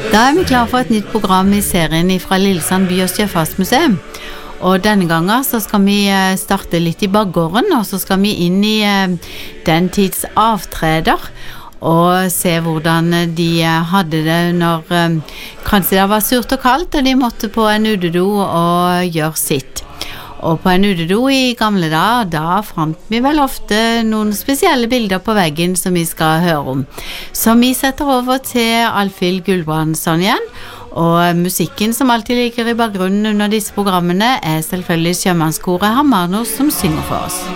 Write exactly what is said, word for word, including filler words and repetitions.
Da er vi klar for et nytt program I serien fra Lillesand by- og sjøfartsmuseum. Og denne gangen så skal vi starte litt I bakgården, og så skal vi inn I den tids avtreder, og se hvordan de hadde det når kanskje det var surt og kaldt, og de måtte på en utedo og gjøre sitt. Og på en utedo I gamle dager, da fant vi vel ofte noen spesielle bilder på veggen som vi skal høre om. Så vi setter over til Alfhild Gulbrandsen igjen, og musikken som alltid ligger I bakgrunnen under disse programmene er selvfølgelig sjømannskoret Hamarno som synger for oss.